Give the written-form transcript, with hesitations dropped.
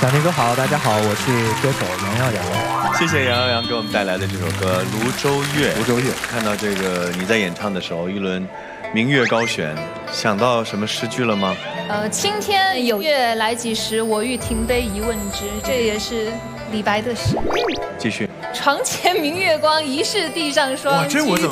小明哥好，大家好，我是歌手杨耀洋。 谢谢杨耀洋给我们带来的这首歌《泸州月》。 泸州月， 看到这个你在演唱的时候，一轮明月高悬，想到什么诗句了吗？ 青天有月来几时，我欲停杯一问之。这也是李白的诗。 继续。 床前明月光，疑是地上霜。 哇，这我怎么